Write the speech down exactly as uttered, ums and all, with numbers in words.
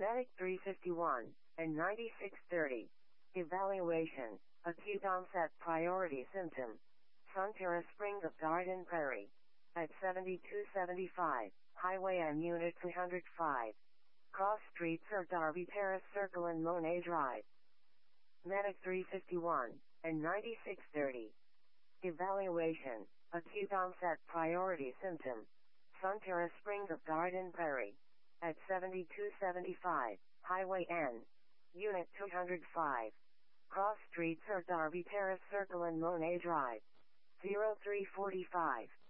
Medic three fifty-one and ninety-six thirty. Evaluation. Acute onset priority symptom. Sunterra Springs of Garden Prairie. At seventy-two seventy-five, Highway M Unit two oh five. Cross Streets or Darby Terrace Circle and Monet Drive. Medic three fifty-one and ninety-six thirty. Evaluation. Acute onset priority symptom. Sunterra Springs of Garden Prairie. At seventy-two seventy-five, Highway N. Unit two oh five. Cross Streets or Darby Terrace Circle and Monet Drive. zero three forty-five.